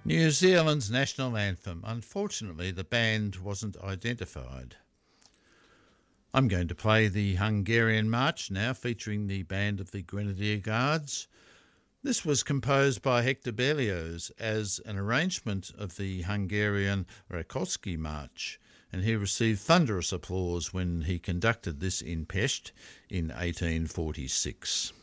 New Zealand's national anthem. Unfortunately, the band wasn't identified. I'm going to play the Hungarian March now, featuring the band of the Grenadier Guards. This was composed by Hector Berlioz as an arrangement of the Hungarian Rakoczy March, and he received thunderous applause when he conducted this in Pest in 1846.